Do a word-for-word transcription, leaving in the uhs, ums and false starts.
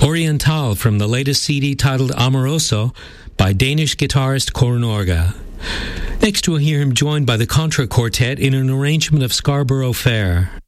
Oriental from the latest C D titled Amoroso by Danish guitarist Kåre Norge. Next we'll hear him joined by the Contra Quartet in an arrangement of Scarborough Fair.